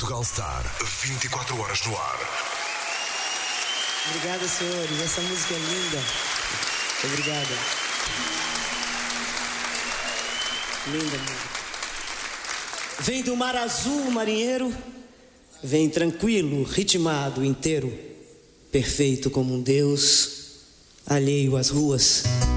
Portugal Star, 24 horas no ar. Obrigada, senhores. Essa música é linda. Obrigada. Linda música. Vem do mar azul, marinheiro. Vem tranquilo, ritmado, inteiro. Perfeito como um Deus, alheio às ruas.